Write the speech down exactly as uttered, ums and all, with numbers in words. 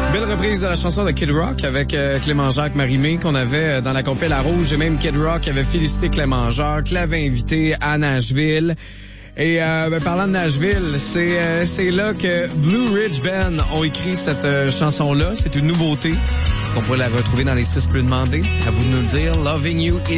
Belle reprise de la chanson de Kid Rock avec euh, Clément Jacques Marimé qu'on avait euh, dans la compil à Rouge. Et même Kid Rock avait félicité Clément Jacques, l'avait invité à Nashville. Et euh, ben, parlant de Nashville, c'est euh, c'est là que Blue Ridge Band ont écrit cette euh, chanson-là. C'est une nouveauté. Est-ce qu'on pourrait la retrouver dans les six plus demandés? À vous de nous le dire. Loving You is